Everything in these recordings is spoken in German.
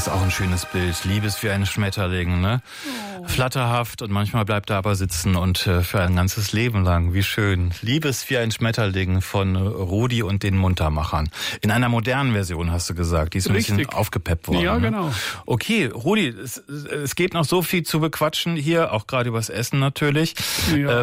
ist auch ein schönes Bild. Liebe ist wie ein Schmetterling, ne? Oh. Flatterhaft und manchmal bleibt er aber sitzen und für ein ganzes Leben lang. Wie schön. Liebe ist wie ein Schmetterling von Rudi und den Muntermachern. In einer modernen Version hast du gesagt. Die ist ein bisschen aufgepeppt worden. Ja, genau. Ne? Okay, Rudi, es gibt noch so viel zu bequatschen hier, auch gerade übers Essen natürlich. Ja.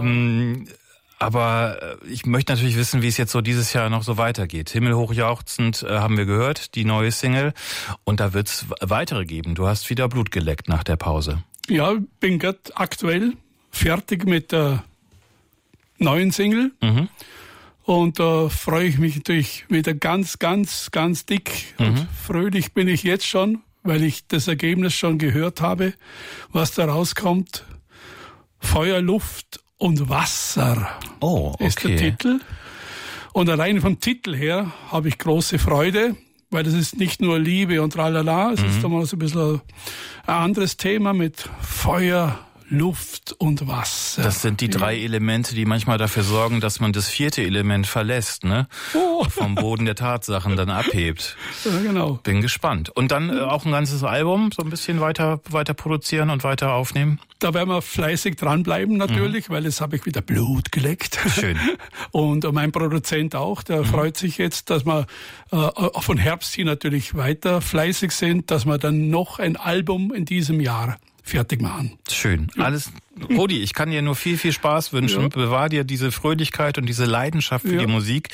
Aber ich möchte natürlich wissen, wie es jetzt so dieses Jahr noch so weitergeht. Himmelhoch jauchzend haben wir gehört, die neue Single. Und da wird es weitere geben. Du hast wieder Blut geleckt nach der Pause. Ja, bin gerade aktuell fertig mit der neuen Single. Mhm. Und da freue ich mich natürlich wieder ganz, ganz, ganz dick. Und fröhlich bin ich jetzt schon, weil ich das Ergebnis schon gehört habe, was da rauskommt. Feuer, Luft und Wasser ist der Titel. Und allein vom Titel her habe ich große Freude, weil das ist nicht nur Liebe und tralala, es ist einmal so ein bisschen ein anderes Thema mit Feuer, Luft und Wasser. Das sind die drei Elemente, die manchmal dafür sorgen, dass man das vierte Element verlässt, ne? Vom Boden der Tatsachen dann abhebt. Ja, genau. Bin gespannt. Und dann auch ein ganzes Album, so ein bisschen weiter produzieren und weiter aufnehmen? Da werden wir fleißig dranbleiben natürlich, weil jetzt habe ich wieder Blut geleckt. Schön. Und mein Produzent auch, der freut sich jetzt, dass wir von Herbst hier natürlich weiter fleißig sind, dass wir dann noch ein Album in diesem Jahr fertig machen. Schön. Alles, Rudi, ich kann dir nur viel, viel Spaß wünschen. Ja. Bewahr dir diese Fröhlichkeit und diese Leidenschaft für die Musik.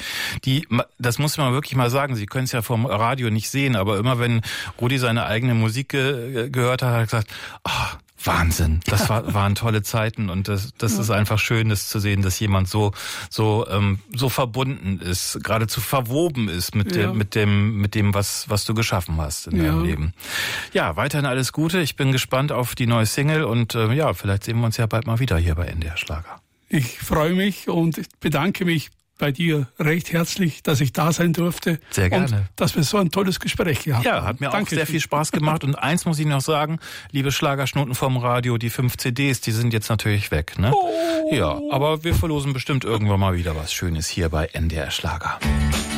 Das muss man wirklich mal sagen. Sie können es ja vom Radio nicht sehen, aber immer wenn Rudi seine eigene Musik gehört hat er gesagt, Wahnsinn, das waren tolle Zeiten und das ist einfach schön, das zu sehen, dass jemand so verbunden ist, geradezu verwoben ist mit dem, was du geschaffen hast in deinem Leben. Ja, weiterhin alles Gute. Ich bin gespannt auf die neue Single und vielleicht sehen wir uns ja bald mal wieder hier bei NDR Schlager. Ich freue mich und bedanke mich bei dir recht herzlich, dass ich da sein durfte. Sehr gerne. Und dass wir so ein tolles Gespräch gehabt haben. Ja, hat mir auch sehr viel Spaß gemacht. Und eins muss ich noch sagen, liebe Schlagerschnuten vom Radio, die 5 CDs, die sind jetzt natürlich weg, ne? Ja, aber wir verlosen bestimmt irgendwann mal wieder was Schönes hier bei NDR Schlager.